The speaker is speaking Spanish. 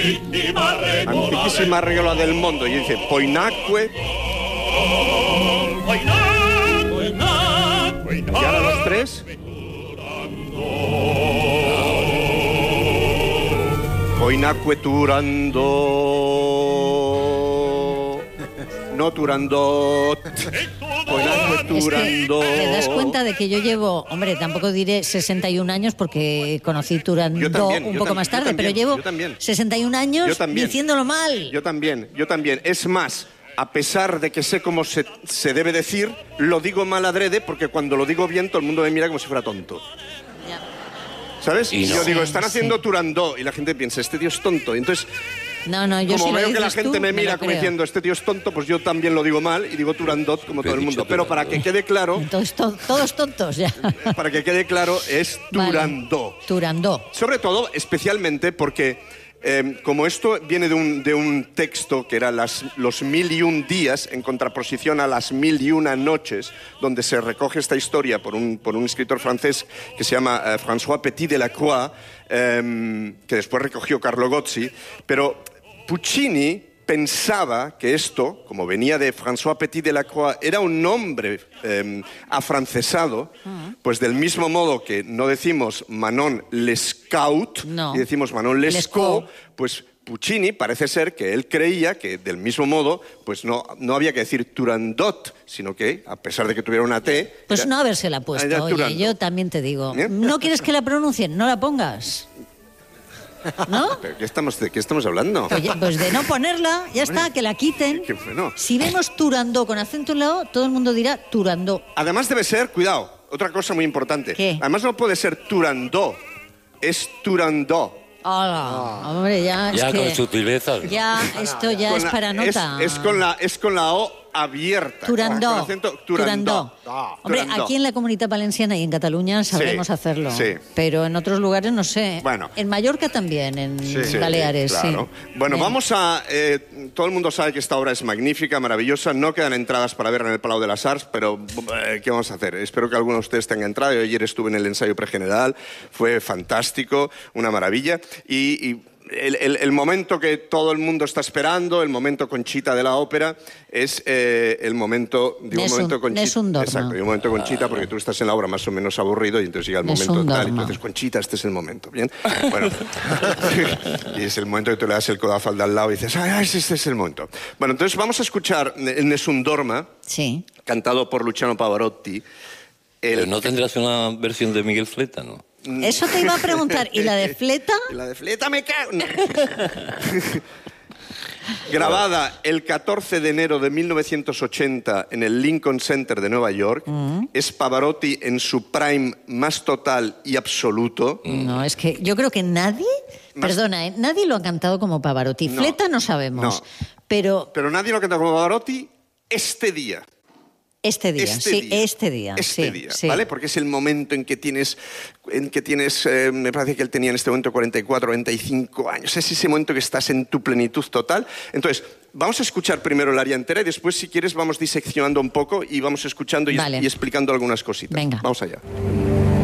Antiquísima regola del mundo. Y dice, poinacque. Y ahora los tres. Poinacque turando. No turandot. Poinacque turando. Te das cuenta de que yo llevo, hombre, tampoco diré 61 años porque conocí Turandot un poco más tarde, pero llevo 61 años diciéndolo mal. Yo también. Es más, a pesar de que sé cómo se debe decir, lo digo mal adrede porque cuando lo digo bien todo el mundo me mira como si fuera tonto. Ya. ¿Sabes? Y no. yo digo, están haciendo Turandot y la gente piensa, este tío es tonto. Y entonces, No, yo como si veo lo que la dices gente tú, me mira como creo. diciendo, este tío es tonto, pues yo también lo digo mal y digo Turandot como todo el mundo. Pero para que quede claro, Entonces, todos tontos ya. para que quede claro, es Turandot. Vale. Turandot. Sobre todo, especialmente porque como esto viene de un texto que era los 1001 días en contraposición a las 1001 noches, donde se recoge esta historia por un escritor francés que se llama François Petit de la Croix, que después recogió Carlo Gozzi, pero Puccini pensaba que esto, como venía de François Petit de la Croix, era un nombre afrancesado, pues del mismo modo que no decimos Manon Lescaut, y decimos Manon Lescaut, pues Puccini parece ser que él creía que del mismo modo pues no había que decir Turandot, sino que, a pesar de que tuviera una T... Pues no habérsela puesto, oye, yo también te digo. ¿No quieres que la pronuncien? No la pongas. ¿No? ¿Pero qué estamos hablando? Pues de no ponerla, ya está, que la quiten. Bueno. Si vemos Turandot con acento en la O, todo el mundo dirá Turandot. Además debe ser, cuidado, otra cosa muy importante. ¿Qué? Además no puede ser Turandot, es Turandot. Hola, hombre, ya es que... con sutileza. Ya, esto ya es para nota. Es con la O abierta. Turandot. Con acento, Turandot. Hombre, Turandot. aquí en la Comunitat Valenciana y en Cataluña sabremos hacerlo. Sí. Pero en otros lugares no sé. Bueno. En Mallorca también, en Baleares, claro. sí. Bueno, Bien. vamos a... todo el mundo sabe que esta obra es magnífica, maravillosa. No quedan entradas para verla en el Palau de las Arts, pero ¿qué vamos a hacer? Espero que alguno de ustedes tenga entrada. Yo ayer estuve en el ensayo pregeneral. Fue fantástico, una maravilla. Y el momento que todo el mundo está esperando, el momento Conchita de la ópera, es el momento... momento Conchita. Nessun dorma. Exacto, digo momento Conchita porque tú estás en la obra más o menos aburrido y entonces llega el Nessun momento tal y dorma. tú dices, Conchita, este es el momento, ¿bien? Bueno, y es el momento que tú le das el codazo al de al lado y dices, este es el momento. Bueno, entonces vamos a escuchar el Nessun dorma, cantado por Luciano Pavarotti. Pero no tendrás una versión de Miguel Fleta, ¿no? Eso te iba a preguntar. ¿Y la de Fleta? La de Fleta me cago. No. Grabada el 14 de enero de 1980 en el Lincoln Center de Nueva York, es Pavarotti en su prime más total y absoluto. No, es que yo creo que nadie, nadie lo ha cantado como Pavarotti. No. Fleta no sabemos, pero nadie lo ha cantado como Pavarotti este día. Este día, sí. ¿Vale? Porque es el momento en que tienes, me parece que él tenía en este momento 44, 45 años. Es ese momento que estás en tu plenitud total. Entonces, vamos a escuchar primero el aria entera y después, si quieres, vamos diseccionando un poco y vamos escuchando y explicando algunas cositas. Venga. Vamos allá.